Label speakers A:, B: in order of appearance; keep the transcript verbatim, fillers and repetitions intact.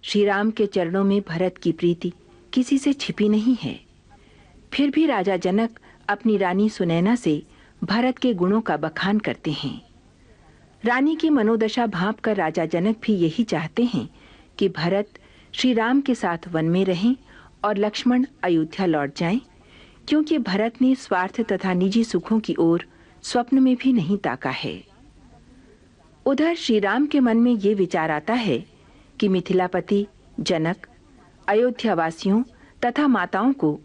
A: श्री राम के चरणों में भरत की प्रीति किसी से छिपी नहीं है। फिर भी राजा जनक अपनी रानी सुनैना से भरत के गुणों का बखान करते हैं। रानी की मनोदशा भांपकर राजा जनक भी यही चाहते हैं कि भरत श्री राम के साथ वन में रहें और लक्ष्मण अयोध्या लौट जाएं, क्योंकि भरत ने स्वार्थ तथा निजी सुखों की ओर स्वप्न में भी नहीं ताका है। उधर श्री राम के मन में ये विचार आता है कि मिथिलापति जनक अयोध्यावासियों तथा माताओं को